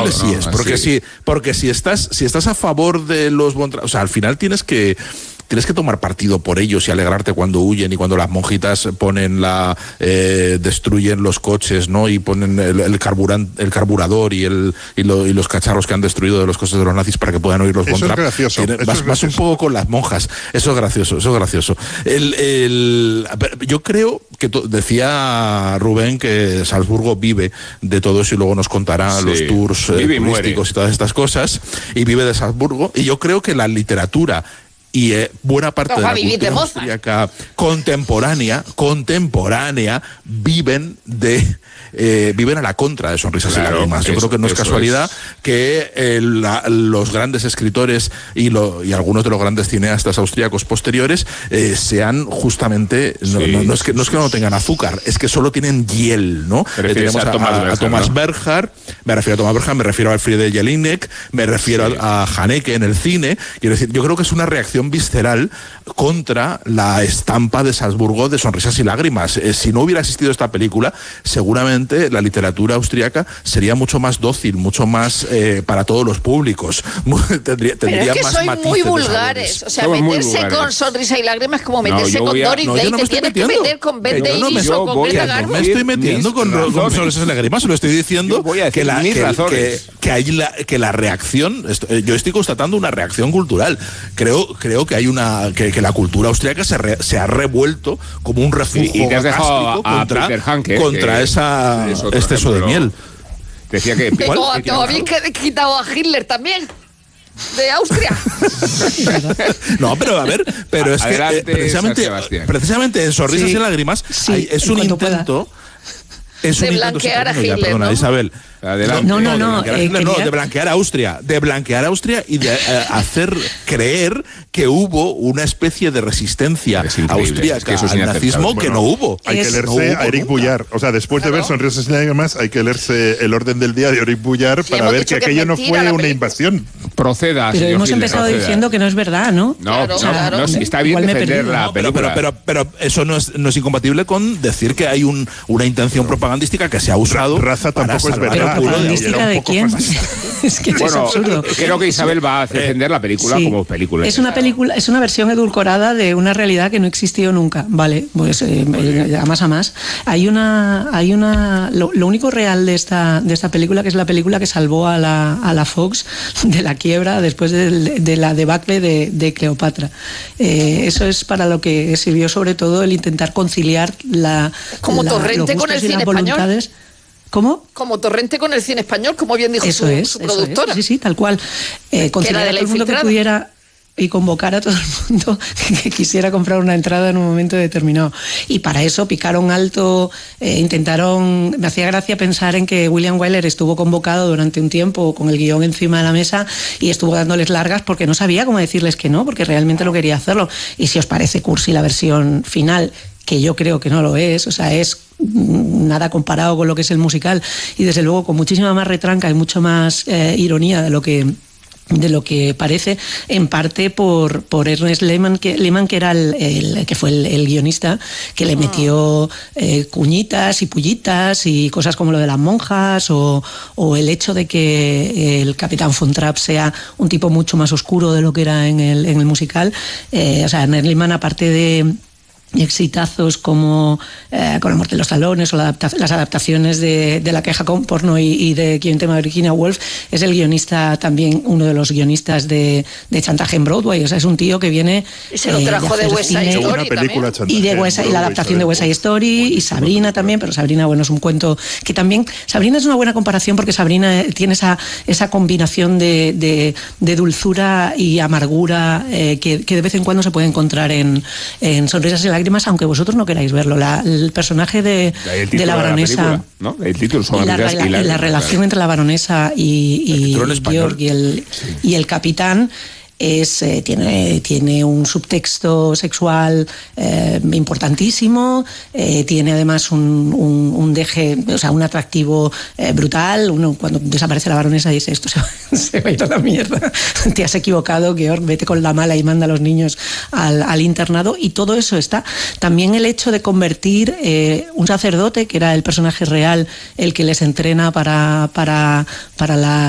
razonable sí es, porque si estás a favor de los o sea, al final tienes que tomar partido por ellos y alegrarte cuando huyen y cuando las monjitas destruyen los coches, ¿no? Y ponen el carburador y los cacharros que han destruido de los coches de los nazis para que puedan oír los Bontrap. Eso es gracioso. Vas un poco con las monjas. Eso es gracioso. Yo creo que decía Rubén que Salzburgo vive de todo eso y luego nos contará los tours turísticos y todas estas cosas, y vive de Salzburgo, y yo creo que la literatura y buena parte de la cultura austríaca contemporánea viven a la contra de Sonrisas y Lágrimas. Yo creo que no es casualidad que los grandes escritores y algunos de los grandes cineastas austríacos posteriores sean justamente no es que no tengan azúcar, es que solo tienen hiel, ¿no? Tenemos a Thomas Bernhard, me refiero a Thomas Bernhard, me refiero a Friedrich Jelinek, me refiero a Haneke en el cine. Quiero decir, yo creo que es una reacción visceral contra la estampa de Salzburgo de Sonrisas y Lágrimas. Si no hubiera existido esta película, seguramente la literatura austríaca sería mucho más dócil, mucho más para todos los públicos. Tendría pero es que más sois matices muy vulgares. O sea, meterse con Sonrisa y Lágrimas es como meterse con Doris Day. Te tienes que meter con Ben Davis o con Greta Garbo. No me estoy metiendo con Sonrisas y Lágrimas, lo estoy diciendo que la reacción, yo estoy constatando una reacción cultural. Creo que hay que la cultura austríaca se ha revuelto como un refugio contra ese exceso de miel. Decía que te habéis quitado a Hitler también de Austria. No, pero a ver, es que precisamente en Sonrisas y Lágrimas es un intento de blanquear a Hitler, perdona, ¿no? Isabel. De blanquear a Austria y de hacer creer que hubo una especie de resistencia austríaca al nazismo que no hubo. Hay que leerse a Eric Bullard. O sea, después de ver Sonrisas y Lágrimas, hay que leerse El orden del día de Eric Bullard para ver que aquello no fue una invasión. Proceda, pero hemos empezado diciendo que no es verdad, ¿no? No, está bien defender la película. Pero eso no es incompatible con decir que hay una intención propagandística que se ha usado. Raza tampoco es verdad. ¿Propagandística de quién? Es que es absurdo. Creo que Isabel va a defender la película como película. Es una versión edulcorada de una realidad que no existió nunca. Vale, pues a más. Lo único real de esta película, que es la película que salvó a la Fox de la quiebra después de la debacle de Cleopatra. Eso es para lo que sirvió sobre todo el intentar conciliar como Torrente con el cine español. ¿Cómo? Como Torrente con el cine español, como bien dijo su productora. Sí, tal cual. Conciliar a todo el mundo que pudiera y convocar a todo el mundo que quisiera comprar una entrada en un momento determinado. Y para eso picaron alto, intentaron... Me hacía gracia pensar en que William Wyler estuvo convocado durante un tiempo con el guión encima de la mesa y estuvo dándoles largas porque no sabía cómo decirles que no, porque realmente lo quería hacerlo. Y si os parece cursi la versión final, que yo creo que no lo es, o sea, es nada comparado con lo que es el musical y desde luego con muchísima más retranca y mucho más ironía de lo que parece, en parte por Ernest Lehmann, que era el que fue el guionista, que le metió cuñitas y pullitas y cosas como lo de las monjas o el hecho de que el capitán von Trapp sea un tipo mucho más oscuro de lo que era en el musical. O sea, Ernest Lehmann, aparte de exitazos como Con la muerte en los salones o las adaptaciones de La queja con porno y de Quién tema de Virginia Woolf, es el guionista también, uno de los guionistas de Chantaje en Broadway. O sea, es un tío que viene y se lo trajo de West Side Story y la adaptación de West Side Story y Sabrina también, pero Sabrina, bueno, es un cuento que también... Sabrina es una buena comparación porque Sabrina tiene esa combinación de dulzura y amargura que de vez en cuando se puede encontrar en Sonrisas y Lágrimas, aunque vosotros no queráis verlo. El personaje de la baronesa, ¿no? El título y la relación entre la baronesa y Georg y el capitán tiene un subtexto sexual importantísimo, tiene además un deje, o sea, un atractivo brutal. Uno, cuando desaparece la baronesa, dice: esto se va a ir a la mierda, te has equivocado, Georg, vete con la mala y manda a los niños al internado. Y todo eso está. También el hecho de convertir un sacerdote, que era el personaje real, el que les entrena para